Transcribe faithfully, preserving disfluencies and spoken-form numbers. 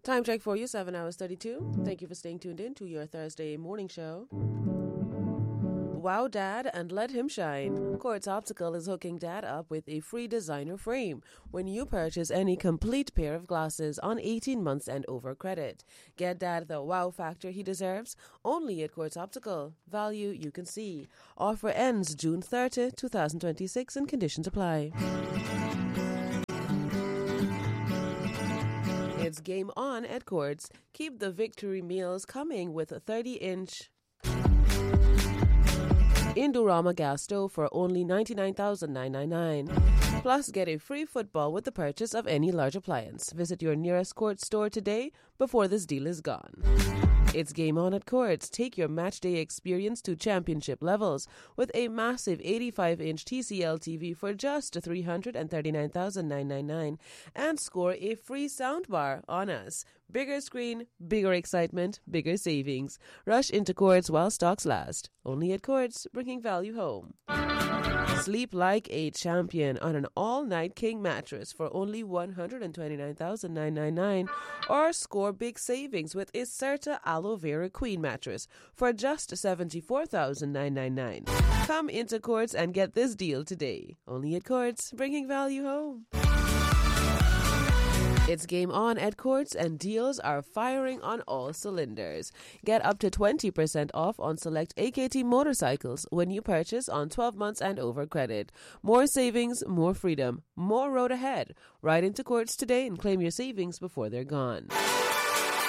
Time check for you, seven hours thirty-two. Thank you for staying tuned in to your Thursday morning show. Wow Dad and let him shine. Quartz Optical is hooking Dad up with a free designer frame when you purchase any complete pair of glasses on eighteen months and over credit. Get Dad the wow factor he deserves only at Quartz Optical. Value you can see. Offer ends June thirtieth, twenty twenty-six and conditions apply. It's game on at Quartz. Keep the victory meals coming with a thirty-inch Indorama gas stove for only ninety-nine thousand nine hundred ninety-nine. Plus, get a free football with the purchase of any large appliance. Visit your nearest Quartz store today before this deal is gone. It's game on at Quartz. Take your match day experience to championship levels with a massive eighty-five inch T C L T V for just three hundred thirty-nine thousand nine hundred ninety-nine and score a free soundbar on us. Bigger screen, bigger excitement, bigger savings. Rush into Quartz while stocks last. Only at Quartz, bringing value home. Sleep like a champion on an all-night king mattress for only one hundred twenty-nine thousand nine hundred ninety-nine or score big savings with a Serta Aloe Vera Queen mattress for just seventy-four thousand nine hundred ninety-nine. Come into Quartz and get this deal today. Only at Quartz, bringing value home. It's game on at Quartz and deals are firing on all cylinders. Get up to twenty percent off on select A K T motorcycles when you purchase on twelve months and over credit. More savings, more freedom, more road ahead. Ride into Quartz today and claim your savings before they're gone.